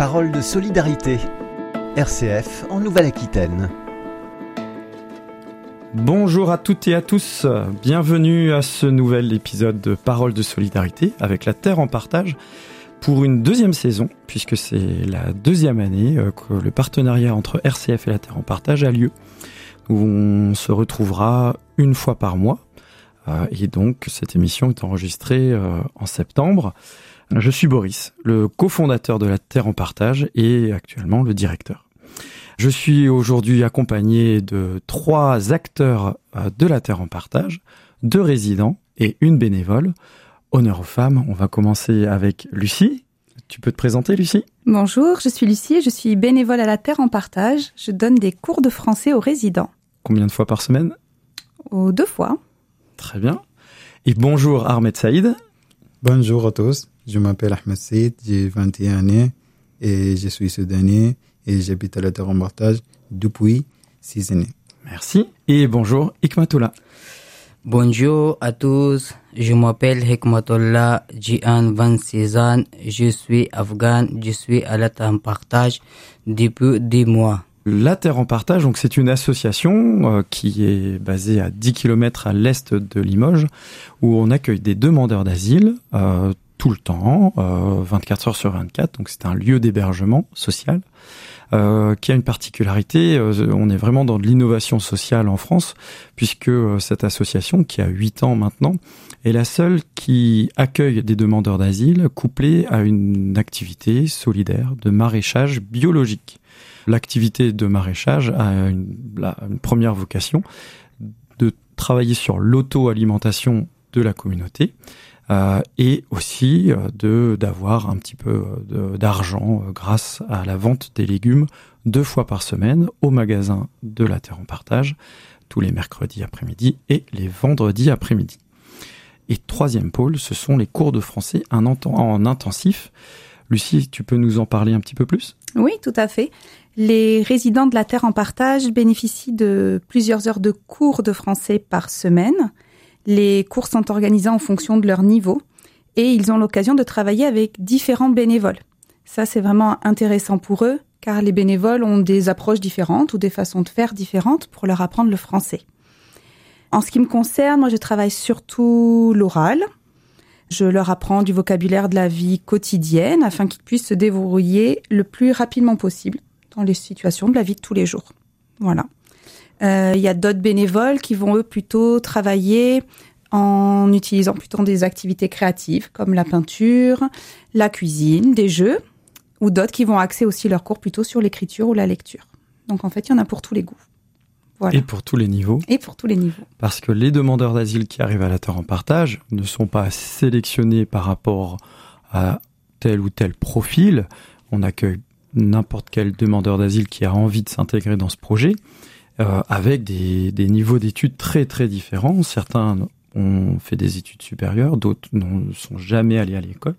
Paroles de solidarité. RCF en Nouvelle-Aquitaine. Bonjour à toutes et à tous, bienvenue à ce nouvel épisode de Paroles de solidarité avec la Terre en partage pour une deuxième saison, puisque c'est la deuxième année que le partenariat entre RCF et la Terre en partage a lieu, où on se retrouvera une fois par mois, et donc cette émission est enregistrée en septembre. Je suis Boris, le cofondateur de la Terre en partage et actuellement le directeur. Je suis aujourd'hui accompagné de 3 acteurs de la Terre en partage, 2 résidents et une bénévole. Honneur aux femmes, on va commencer avec Lucie. Tu peux te présenter, Lucie ? Bonjour, je suis Lucie, je suis bénévole à la Terre en partage. Je donne des cours de français aux résidents. Combien de fois par semaine ? 2 fois. Très bien. Et bonjour Ahmed Saïd. Bonjour à tous, je m'appelle Ahmed Saïd, j'ai 21 ans et je suis soudanais et j'habite à la Terre en partage depuis 6 années. Merci. Et bonjour Hikmatoula. Bonjour à tous, je m'appelle Hikmatoula, j'ai 26 ans, je suis afghan, je suis à la Terre en partage depuis 10 mois. La Terre en partage, donc c'est une association qui est basée à 10 km à l'est de Limoges, où on accueille des demandeurs d'asile tout le temps, 24 heures sur 24, donc c'est un lieu d'hébergement social, qui a une particularité, on est vraiment dans de l'innovation sociale en France, puisque cette association, qui a 8 ans maintenant, est la seule qui accueille des demandeurs d'asile couplée à une activité solidaire de maraîchage biologique. L'activité de maraîchage a une première vocation de travailler sur l'auto-alimentation de la communauté et aussi d'avoir un petit peu d'argent grâce à la vente des légumes 2 fois par semaine au magasin de la Terre en partage, tous les mercredis après-midi et les vendredis après-midi. Et 3e pôle, ce sont les cours de français en intensif. Lucie, tu peux nous en parler un petit peu plus ? Oui, tout à fait. Les résidents de la Terre en partage bénéficient de plusieurs heures de cours de français par semaine. Les cours sont organisés en fonction de leur niveau et ils ont l'occasion de travailler avec différents bénévoles. Ça, c'est vraiment intéressant pour eux car les bénévoles ont des approches différentes ou des façons de faire différentes pour leur apprendre le français. En ce qui me concerne, moi, je travaille surtout l'oral. Je leur apprends du vocabulaire de la vie quotidienne afin qu'ils puissent se débrouiller le plus rapidement possible dans les situations de la vie de tous les jours. Voilà. Il y a d'autres bénévoles qui vont, eux, plutôt travailler en utilisant plutôt des activités créatives comme la peinture, la cuisine, des jeux, ou d'autres qui vont axer aussi leurs cours plutôt sur l'écriture ou la lecture. Donc, en fait, il y en a pour tous les goûts. Voilà. Et pour tous les niveaux. Et pour tous les niveaux. Parce que les demandeurs d'asile qui arrivent à la Terre en partage ne sont pas sélectionnés par rapport à tel ou tel profil. On accueille n'importe quel demandeur d'asile qui a envie de s'intégrer dans ce projet, avec des niveaux d'études très très différents. Certains ont fait des études supérieures, d'autres ne sont jamais allés à l'école.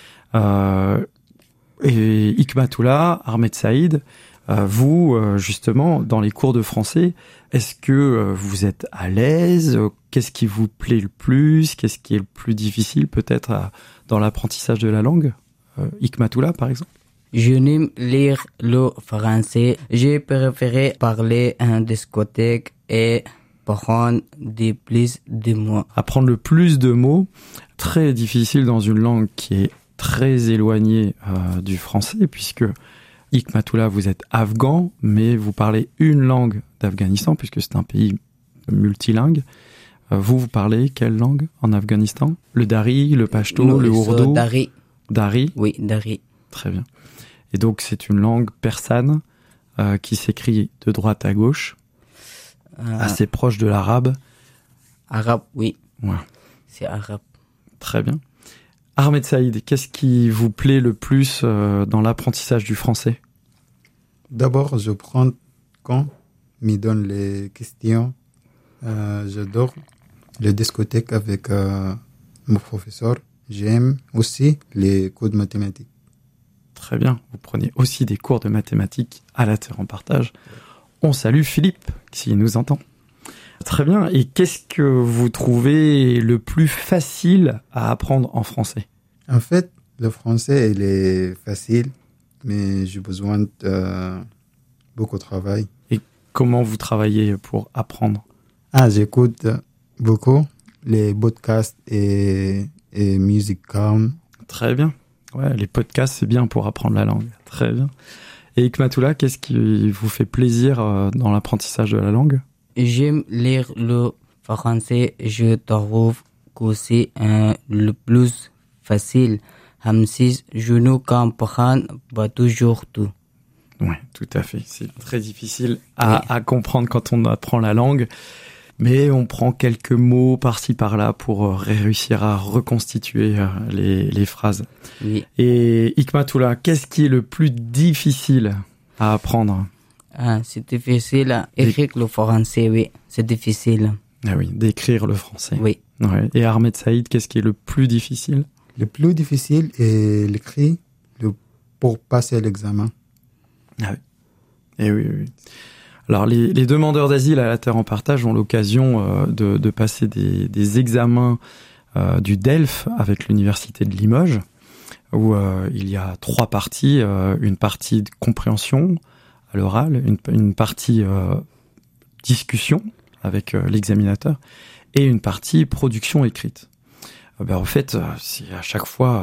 Et Hikmatoula, Ahmed Saïd, vous, justement, dans les cours de français, est-ce que vous êtes à l'aise ? Qu'est-ce qui vous plaît le plus ? Qu'est-ce qui est le plus difficile peut-être dans l'apprentissage de la langue ? Hikmatoula, par exemple ? Je n'aime lire le français. J'ai préféré parler en discothèque et prendre plus de mots. Apprendre le plus de mots, très difficile dans une langue qui est très éloignée du français, puisque Hikmatoula, vous êtes afghan, mais vous parlez une langue d'Afghanistan, puisque c'est un pays multilingue. Vous parlez quelle langue en Afghanistan ? Le dari, le pashto, le ourdu ? Dari. Dari ? Oui, dari. Très bien. Et donc, c'est une langue persane qui s'écrit de droite à gauche, assez proche de l'arabe. Arabe, oui. Ouais. C'est arabe. Très bien. Ahmed Saïd, qu'est-ce qui vous plaît le plus dans l'apprentissage du français ? D'abord, je prends quand me donne les questions. J'adore les discothèques avec mon professeur. J'aime aussi les cours de mathématiques. Très bien, vous prenez aussi des cours de mathématiques à la Terre en partage. On salue Philippe, s'il nous entend. Très bien, et qu'est-ce que vous trouvez le plus facile à apprendre en français ? En fait, le français, il est facile mais j'ai besoin de beaucoup de travail. Et comment vous travaillez pour apprendre? J'écoute beaucoup les podcasts et musique calme. Très bien. Ouais, les podcasts, c'est bien pour apprendre la langue. Très bien. Et Hikmatoullah, qu'est-ce qui vous fait plaisir dans l'apprentissage de la langue? J'aime lire le français. Je trouve que c'est le plus facile. Même si je ne comprends pas toujours tout. Oui, tout à fait. C'est très difficile à comprendre quand on apprend la langue. Mais on prend quelques mots par-ci par-là pour réussir à reconstituer les phrases. Oui. Et Hikmatoullah, qu'est-ce qui est le plus difficile à apprendre? C'est difficile à écrire le français, oui. C'est difficile. Ah oui, d'écrire le français. Oui. Ouais. Et Ahmed Saïd, qu'est-ce qui est le plus difficile? Le plus difficile est l'écrit pour passer l'examen. Ah oui. Et oui. Alors, les demandeurs d'asile à la Terre en Partage ont l'occasion de passer des examens du DELF avec l'Université de Limoges, où il y a 3 parties. Une partie de compréhension à l'oral, une partie discussion avec l'examinateur, et une partie production écrite. En fait, c'est à chaque fois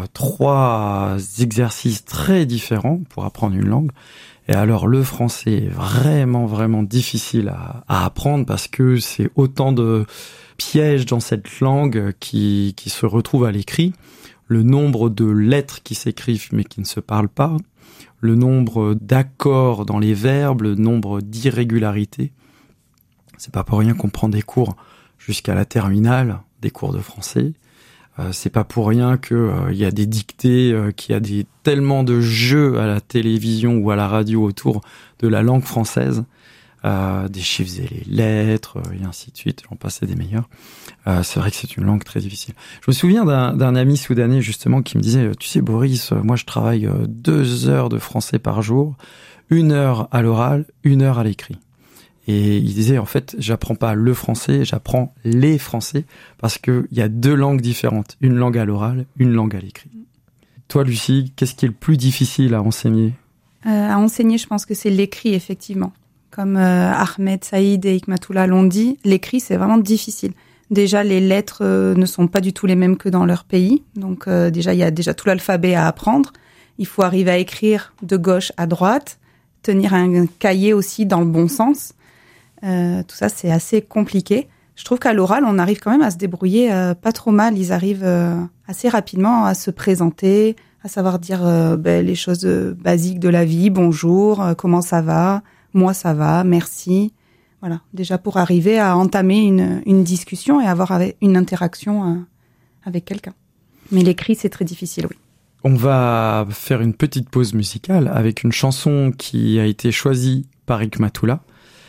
3 exercices très différents pour apprendre une langue. Et alors, le français est vraiment, vraiment difficile à apprendre parce que c'est autant de pièges dans cette langue qui se retrouvent à l'écrit. Le nombre de lettres qui s'écrivent mais qui ne se parlent pas. Le nombre d'accords dans les verbes, le nombre d'irrégularités. C'est pas pour rien qu'on prend des cours jusqu'à la terminale, des cours de français. C'est pas pour rien que y a des dictées, qu'il y a tellement de jeux à la télévision ou à la radio autour de la langue française, des chiffres et les lettres, et ainsi de suite, j'en passais des meilleurs. C'est vrai que c'est une langue très difficile. Je me souviens d'un ami soudanais justement qui me disait, tu sais Boris, moi je travaille 2 heures de français par jour, 1 heure à l'oral, 1 heure à l'écrit. Et il disait, en fait, j'apprends pas le français, j'apprends les français, parce que il y a 2 langues différentes. Une langue à l'oral, une langue à l'écrit. Toi, Lucie, qu'est-ce qui est le plus difficile à enseigner? À enseigner, je pense que c'est l'écrit, effectivement. Comme Ahmed Saïd et Hikmatoullah l'ont dit, l'écrit, c'est vraiment difficile. Déjà, les lettres ne sont pas du tout les mêmes que dans leur pays. Donc, déjà, il y a déjà tout l'alphabet à apprendre. Il faut arriver à écrire de gauche à droite, tenir un cahier aussi dans le bon sens. Tout ça, c'est assez compliqué. Je trouve qu'à l'oral, on arrive quand même à se débrouiller pas trop mal. Ils arrivent assez rapidement à se présenter, à savoir dire les choses basiques de la vie. Bonjour, comment ça va? Moi, ça va, merci. Voilà, déjà pour arriver à entamer une discussion et avoir une interaction avec quelqu'un. Mais l'écrit, c'est très difficile, oui. On va faire une petite pause musicale avec une chanson qui a été choisie par Hikmatoullah.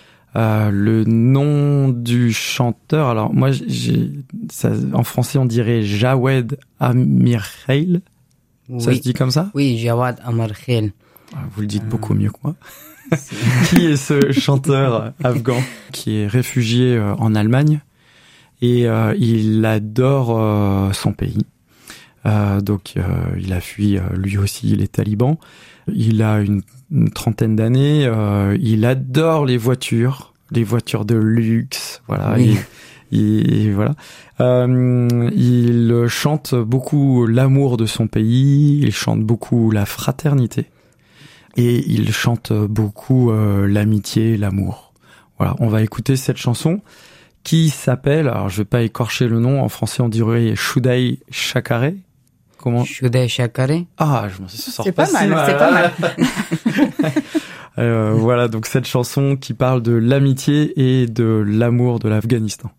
Le nom du chanteur, alors moi, en français, on dirait Jawed Amirkhail. Oui. Ça se dit comme ça? Oui, Jawed Amirkhail. Vous le dites beaucoup mieux que moi. Qui est ce chanteur afghan qui est réfugié en Allemagne et il adore son pays. Donc il a fui lui aussi les talibans. Il a une trentaine d'années. Il adore les voitures de luxe. Voilà. Oui. Voilà. Il chante beaucoup l'amour de son pays. Il chante beaucoup la fraternité. Et il chante beaucoup l'amitié, l'amour. Voilà. On va écouter cette chanson qui s'appelle, alors je vais pas écorcher le nom, en français on dirait Shudai Shakare. Comment? Shudai Shakare. Ah, je m'en sors C'est pas pas si mal, c'est pas mal. Voilà, donc cette chanson qui parle de l'amitié et de l'amour de l'Afghanistan.